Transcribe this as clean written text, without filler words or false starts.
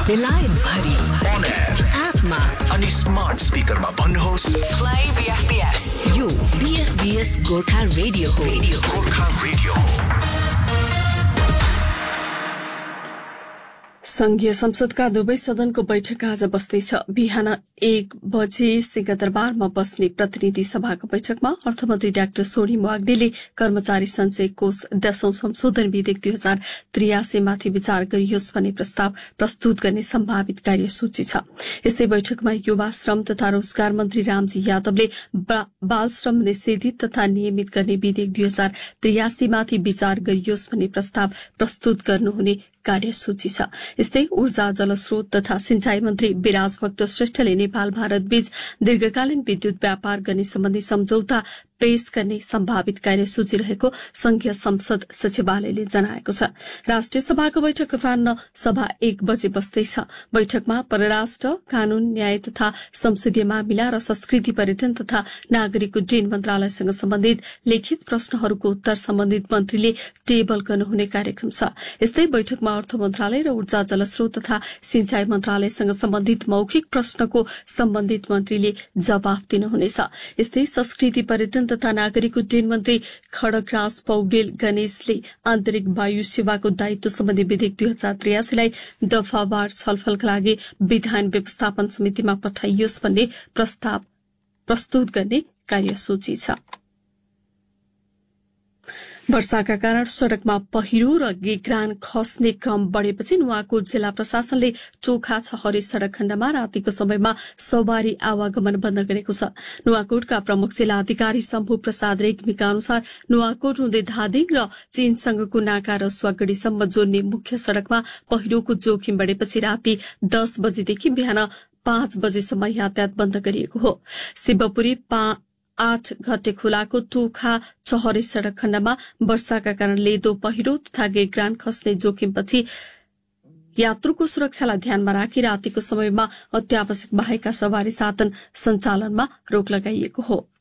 बेलायत भरि on air एपमा अनि स्मार्ट स्पिकरमा भन्नुहोस् Play BFBS. यो BFBS गोर्खा रेडियो हो. गोर्खा रेडियो हो। संघीय संसदका दुवै सदनको बैठक आज बस्दैछ। बिहान 1 बजे सिंहदरबारमा बस्ने प्रतिनिधि सभाको बैठकमा अर्थमन्त्री डाक्टर सोढी वाग्देले कर्मचारी सञ्चय कोष 10औं संशोधन विधेयक 2083 माथि विचार गरियोस् भन्ने प्रस्ताव प्रस्तुत गर्ने सम्भावित कार्यसूची छ। यसै बैठकमा युवा श्रम तथा रोजगार मन्त्री रामजी यादवले बाल श्रम निषेधित तथा नियमित गर्ने विधेयक 2083 माथि विचार गरियोस् भन्ने प्रस्ताव प्रस्तुत गर्नुहुने कार्यसूची छ। यस्तै ऊर्जा जलस्रोत तथा सिंचाई मन्त्री विराज भक्त श्रेष्ठले नेपाल भारत बीच दीर्घकालीन विद्युत व्यापार गर्ने सम्बन्धी सम्झौता पेश गर्ने सम्भावित कार्यसूची रहेको संघीय संसद सचिवालयले जनाएको छ। राष्ट्रिय सभाको बैठक अपराह्न सभा 1 बजे बस्दैछ। बैठकमा परराष्ट्र, कानून, न्याय तथा संसदीय मामिला र संस्कृति, पर्यटन तथा नागरिक उड्डयन मन्त्रालयसँग सम्बन्धित लिखित प्रश्नहरूको उत्तर सम्बन्धित मन्त्रीले टेबल गर्नुहुने कार्यक्रम छ। यस्तै बैठकमा अर्थ मन्त्रालय र ऊर्जा जलस्रोत तथा सिंचाई मन्त्रालयसँग सम्बन्धित मौखिक प्रश्नको सम्बन्धित मन्त्रीले जवाफ दिनुहुनेछ। यस्तै संस्कृति, पर्यटन तथा नागरिक उड्डयन मन्त्री खड्गराज पौडेल गणेशले आन्तरिक वायु सेवाको दायित्व सम्बन्धी विधेयक 2083 लाई दफावार छलफलका लागि विधान व्यवस्थापन समितिमा पठाइयोस् भन्ने प्रस्ताव प्रस्तुत गर्ने कार्यसूची छ। वर्षाका कारण सड़कमा पहिरो र गेग्रान खस्ने क्रम बढ़ेपछि नुवाकोट जिल्ला प्रशासनले चोखा छहरे सड़क खण्डमा रातिको समयमा सवारी आवागमन बन्द गरेको छ। नुवाकोटका प्रमुख जिल्ला अधिकारी शम्भु प्रसाद रेग्मीका अनुसार नुवाकोट हुँदै धादिङ र चीनसँगको नाका र स्वागढ़ीसम्म जोड्ने मुख्य सड़कमा पहिरोको जोखिम बढ़ेपछि राति 10 बजेदेखि बिहान 5 बजेसम्म यातायात बन्द गरिएको हो। शिवपुरी 8 घटे खोलाको टोखा चहरे सड़क खण्डमा वर्षाका कारण लेदो पहिरो तथा गेग्रान खस्ने जोखिमपछि यात्रुको सुरक्षालाई ध्यानमा राखी रातिको समयमा अत्यावश्यक बाहेकका सवारी साधन सञ्चालनमा रोक लगाइएको हो।